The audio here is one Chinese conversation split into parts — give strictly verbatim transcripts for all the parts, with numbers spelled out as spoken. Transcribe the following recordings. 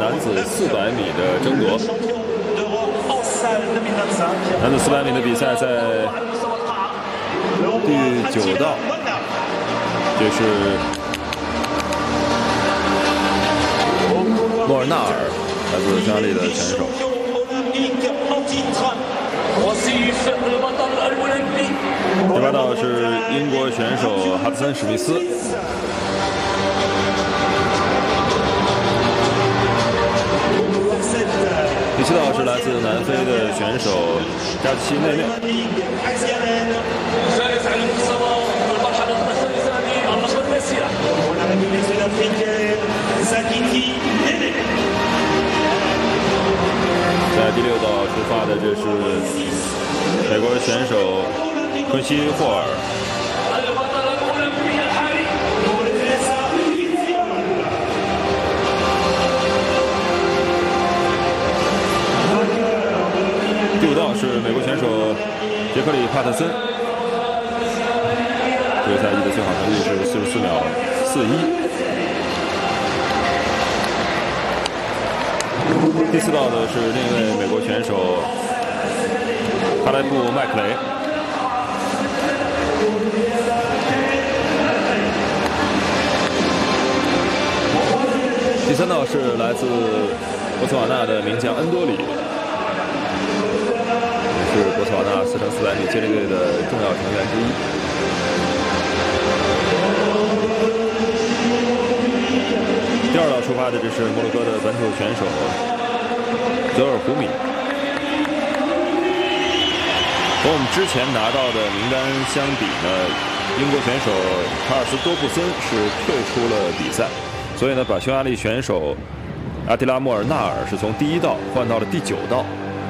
男子四百米的争夺。男子四百米的比赛在第九道，这是莫尔纳尔，来自匈牙利的选手。第八道是英国选手哈德森·史密斯。第七道是来自南非的选手加奇内内。在第六道出发的，这是美国选手昆西霍尔。第五道是美国选手杰克里·帕特森，这个赛季的最好成绩是四十四秒四一。第四道的是另一位美国选手哈莱布·麦克雷。第三道是来自博茨瓦纳的名将恩多里。是博茨瓦纳四乘四百米接力队的重要成员之一。第二道出发的，这是摩洛哥的本土选手泽尔胡米。和我们之前拿到的名单相比呢，英国选手卡尔斯多布森是退出了比赛，所以呢，把匈牙利选手阿提拉莫尔纳尔是从第一道换到了第九道。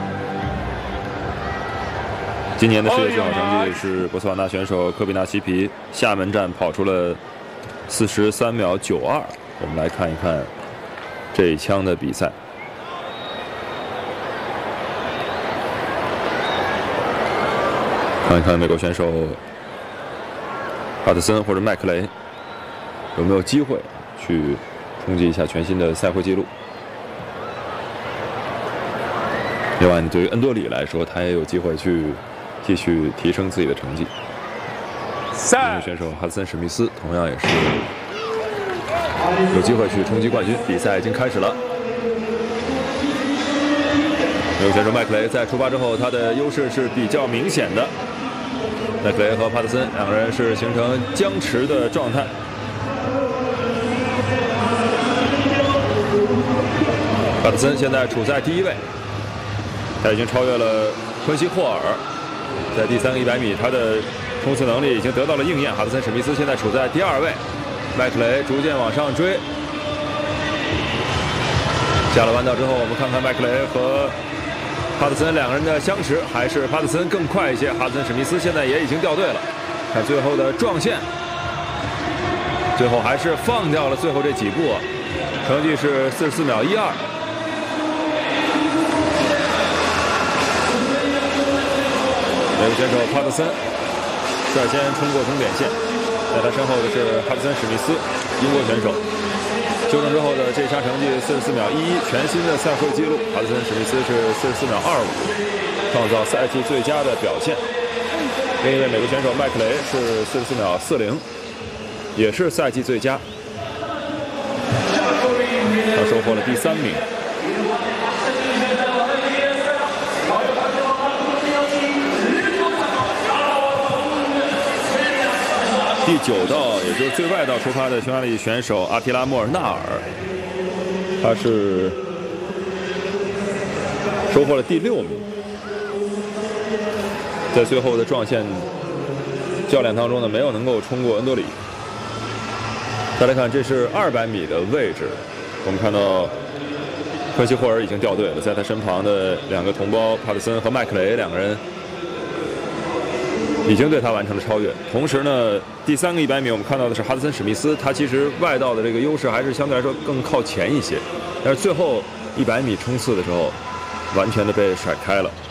今年的世界最好成绩是博茨瓦纳选手科比纳西皮，厦门站跑出了四十三秒九二。我们来看一看这一枪的比赛。看一看美国选手哈德森或者麦克雷有没有机会去冲击一下全新的赛会纪录。另外，对于恩多里来说，他也有机会去继续提升自己的成绩。英国选手哈德森·史密斯同样也是有机会去冲击冠军。比赛已经开始了。美国选手麦克雷在出发之后，他的优势是比较明显的。麦克雷和帕特森两个人是形成僵持的状态。帕特森现在处在第一位，他已经超越了昆西霍尔。在第三个一百米，他的冲刺能力已经得到了应验。哈德森·史密斯现在处在第二位，麦克雷逐渐往上追。下了弯道之后，我们看看麦克雷和哈德森两个人的相持，还是哈德森更快一些。哈德森·史密斯现在也已经掉队了。看最后的撞线，最后还是放掉了最后这几步，成绩是四十四秒一二。美国选手帕特森率先冲过终点线，在他身后的是哈德森·史密斯，英国选手。修正之后的这一枪成绩四十四秒一一，全新的赛会纪录。哈德森·史密斯是四十四秒二五，创造赛季最佳的表现。另一位美国选手麦克雷是四十四秒四零，也是赛季最佳。他收获了第三名。第九道，也就是最外道出发的匈牙利选手阿提拉莫尔纳尔，他是收获了第六名。在最后的撞线较量当中呢，没有能够冲过恩多里。再来看，这是二百米的位置，我们看到科西霍尔已经掉队了，在他身旁的两个同胞帕特森和麦克雷两个人已经对他完成了超越。同时呢，第三个一百米我们看到的是哈德森·史密斯，他其实外道的这个优势还是相对来说更靠前一些，但是最后一百米冲刺的时候，完全的被甩开了。